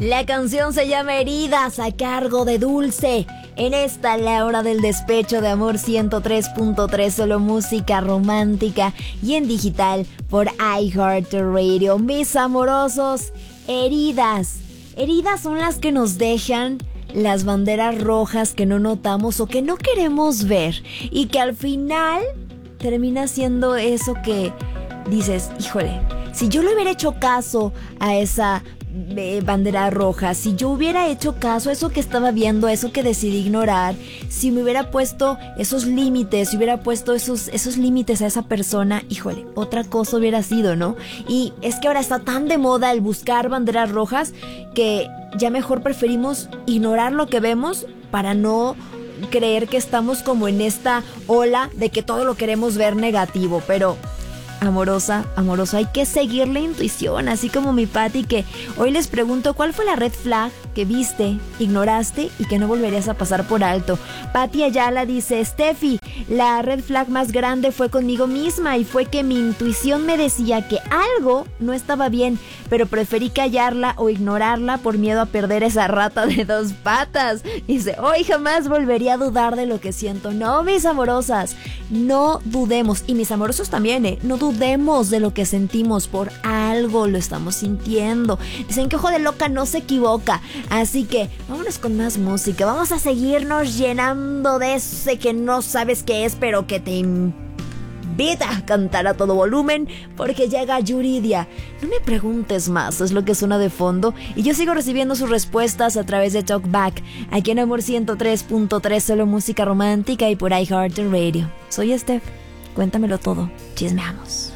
La canción se llama Heridas, a cargo de Dulce. En esta, la hora del despecho de Amor 103.3, solo música romántica y en digital por iHeartRadio. Mis amorosos, heridas. Heridas son las que nos dejan las banderas rojas que no notamos o que no queremos ver y que al final termina siendo eso que dices, híjole, si yo le hubiera hecho caso a esa bandera roja, si yo hubiera hecho caso a eso que estaba viendo, a eso que decidí ignorar, si me hubiera puesto esos límites, si hubiera puesto esos límites a esa persona, híjole, otra cosa hubiera sido, ¿no? Y es que ahora está tan de moda el buscar banderas rojas que ya mejor preferimos ignorar lo que vemos para no creer que estamos como en esta ola de que todo lo queremos ver negativo, pero amorosa, hay que seguir la intuición, así como mi Pati, que hoy les pregunto cuál fue la red flag que viste, ignoraste y que no volverías a pasar por alto. Pati Ayala dice, Steffi, la red flag más grande fue conmigo misma y fue que mi intuición me decía que algo no estaba bien, pero preferí callarla o ignorarla por miedo a perder esa rata de dos patas. Dice, hoy jamás volvería a dudar de lo que siento. No, mis amorosas, no dudemos, y mis amorosos también, no dudemos de lo que sentimos, por algo lo estamos sintiendo. Dicen que ojo de loca no se equivoca. Así que vámonos con más música. Vamos a seguirnos llenando de ese que no sabes qué es, pero que te invita a cantar a todo volumen, porque llega Yuridia. No me preguntes más, es lo que suena de fondo. Y yo sigo recibiendo sus respuestas a través de Talkback, aquí en Amor 103.3, solo música romántica y por iHeartRadio. Soy Steph, cuéntamelo todo, chismeamos.